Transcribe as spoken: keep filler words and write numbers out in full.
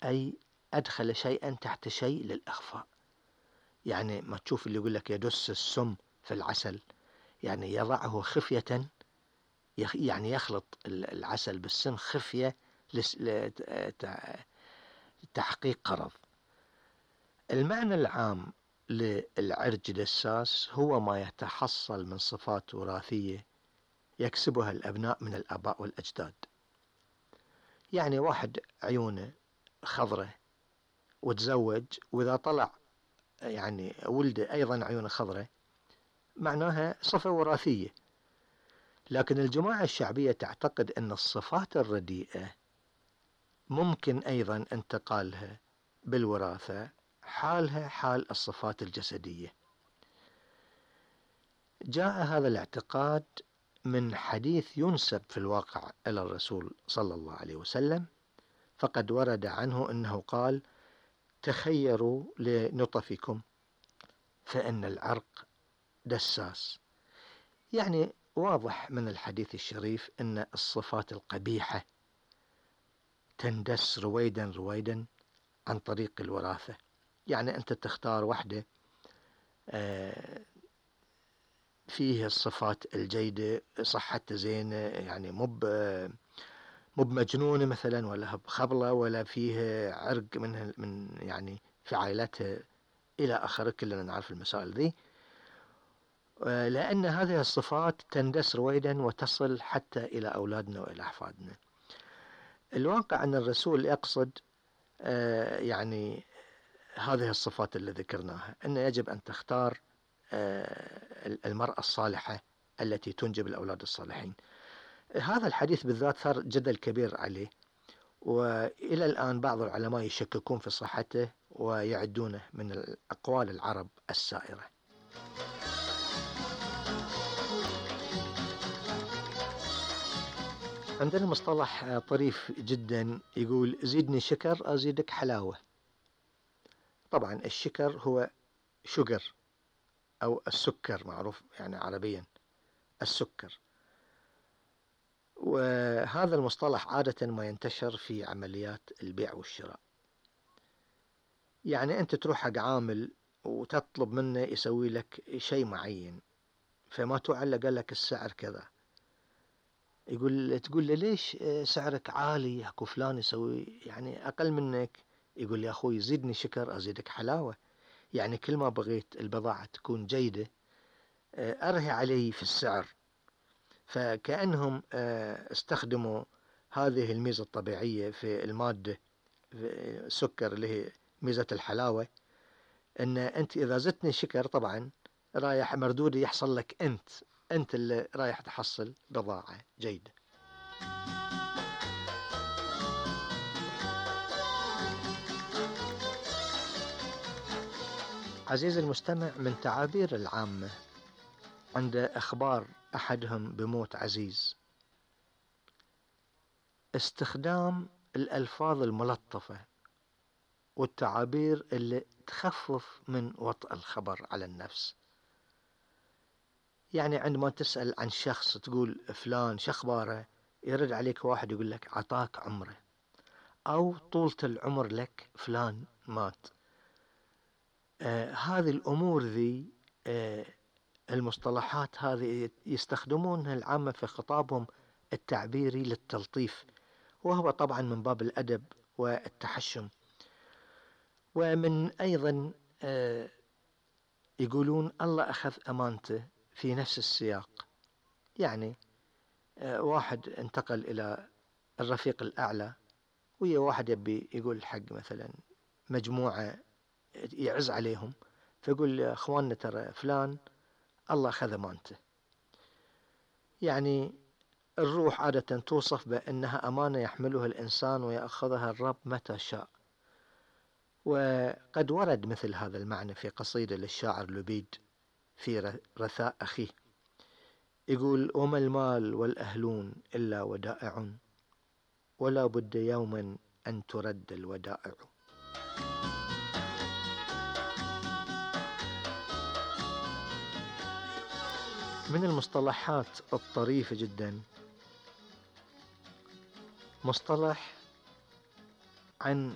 أي أدخل شيئا تحت شيء للإخفاء. يعني ما تشوف اللي يقول لك يدس السم في العسل، يعني يضعه خفية، يعني يخلط العسل بالسم خفية لتحقيق غرض. المعنى العام للعرج دساس هو ما يتحصل من صفات وراثية يكسبها الأبناء من الآباء والأجداد. يعني واحد عيونه خضرة وتزوج، وإذا طلع يعني ولده أيضا عيونه خضرة، معناها صفة وراثية. لكن الجماعة الشعبية تعتقد أن الصفات الرديئة ممكن أيضا انتقالها بالوراثة، حالها حال الصفات الجسدية. جاء هذا الاعتقاد من حديث ينسب في الواقع إلى الرسول صلى الله عليه وسلم، فقد ورد عنه أنه قال: تخيروا لنطفكم فإن العرق دساس. يعني واضح من الحديث الشريف أن الصفات القبيحة تندس رويدا رويدا عن طريق الوراثة. يعني أنت تختار واحدة فيه الصفات الجيدة، صحته زينة، يعني مو مو بمجنونة مثلا، ولا بخبلة، ولا فيه عرق من من يعني في عائلتها إلى آخره. كلنا نعرف المسائل ذي، لأن هذه الصفات تندس رويدا وتصل حتى إلى أولادنا وإلى أحفادنا. الواقع أن الرسول يقصد يعني هذه الصفات اللي ذكرناها، أن يجب أن تختار المرأة الصالحة التي تنجب الأولاد الصالحين. هذا الحديث بالذات ثار جدل كبير عليه، وإلى الآن بعض العلماء يشككون في صحته ويعدونه من الأقوال العرب السائرة. عندنا مصطلح طريف جدا يقول: زيدني شكر أزيدك حلاوة. طبعا الشكر هو شجر أو السكر، معروف يعني عربيا السكر. وهذا المصطلح عادة ما ينتشر في عمليات البيع والشراء. يعني أنت تروح حق عامل وتطلب منه يسوي لك شيء معين، فما تعلق قال لك السعر كذا، يقول تقول له: ليش سعرك عالي؟ اكو فلان يسوي يعني أقل منك. يقول: يا أخوي زدني شكر أزيدك حلاوة. يعني كل ما بغيت البضاعة تكون جيدة أرهي علي في السعر. فكأنهم استخدموا هذه الميزة الطبيعية في المادة في السكر اللي هي ميزة الحلاوة، أن أنت إذا زدتني شكر طبعا رايح مردودي يحصل لك أنت أنت اللي رايح تحصل بضاعة جيدة. عزيزي المستمع، من تعابير العامة عند أخبار أحدهم بموت عزيز استخدام الألفاظ الملطفة والتعابير اللي تخفف من وطأ الخبر على النفس. يعني عندما تسأل عن شخص تقول فلان شخباره، يرد عليك واحد يقول لك عطاك عمره، أو طولة العمر لك فلان مات. آه هذه الأمور ذي، آه المصطلحات هذه يستخدمونها العامة في خطابهم التعبيري للتلطيف، وهو طبعا من باب الأدب والتحشم. ومن أيضا آه يقولون الله أخذ أمانته في نفس السياق. يعني آه واحد انتقل إلى الرفيق الأعلى، ويا واحد يبي يقول حق مثلا مجموعة يعز عليهم، فيقول: يا أخواننا ترى فلان الله أخذ أمانته. يعني الروح عادة توصف بأنها أمانة يحملها الإنسان ويأخذها الرب متى شاء. وقد ورد مثل هذا المعنى في قصيدة للشاعر لبيد في رثاء أخيه، يقول: وما المال والأهلون إلا ودائع، ولا بد يوما أن ترد الودائع. من المصطلحات الطريفة جدا مصطلح عن